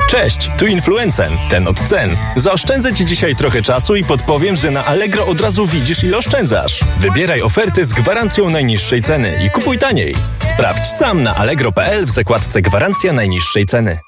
Cześć, tu Influencen, ten od cen. Zaoszczędzę Ci dzisiaj trochę czasu i podpowiem, że na Allegro od razu widzisz, ile oszczędzasz. Wybieraj oferty z gwarancją najniższej ceny i kupuj taniej. Sprawdź sam na allegro.pl w zakładce Gwarancja najniższej ceny.